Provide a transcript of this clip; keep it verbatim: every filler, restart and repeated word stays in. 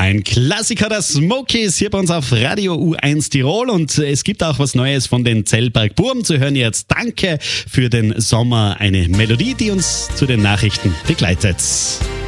Ein Klassiker der Smokies hier bei uns auf Radio U eins Tirol und es gibt auch was Neues von den Zellberg Buben zu hören jetzt. Danke für den Sommer, eine Melodie, die uns zu den Nachrichten begleitet.